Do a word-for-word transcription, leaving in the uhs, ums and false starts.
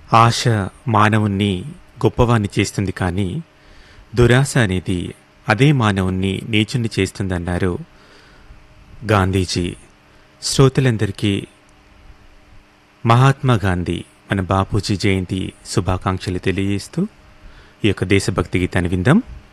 ఆశ మానవుణ్ణి గొప్పవాణ్ణి చేస్తుంది, కానీ దురాశ అనేది అదే మానవుణ్ణి నీచుణ్ణి చేస్తుందన్నారు గాంధీజీ. శ్రోతలందరికీ మహాత్మా గాంధీ మన బాపూజీ జయంతి శుభాకాంక్షలు తెలియజేస్తూ ఈ యొక్క దేశభక్తి గీతాన్ని విందాం.